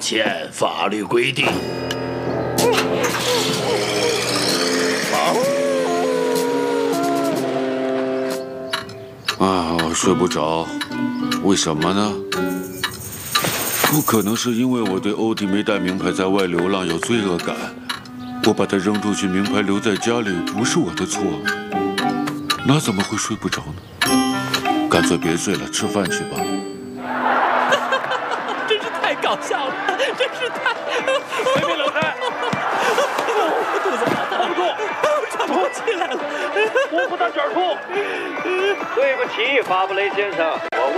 歉，法律规定。 我睡不着，为什么呢？不可能是因为我对欧弟没带名牌在外流浪有罪恶感，我把他扔出去，名牌留在家里不是我的错，那怎么会睡不着呢？干脆别睡了，吃饭去吧。 真是太搞笑了，真是太…… 别冷开， 肚子好疼， 不住， 喘不过气来了， 呼呼大卷吐。对不起，法布雷先生。